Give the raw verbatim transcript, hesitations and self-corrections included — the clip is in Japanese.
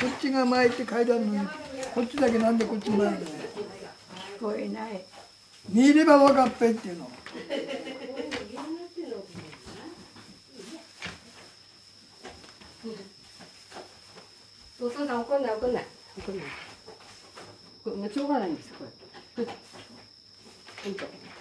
っちが前行って階段のにこっちだけなんでこっち前だよ。 聞こえない。 見れば分かっぺっていうの。 お父さん怒んない怒んない怒んない。これもうしょうがないんですよこれ。うん。ほんと。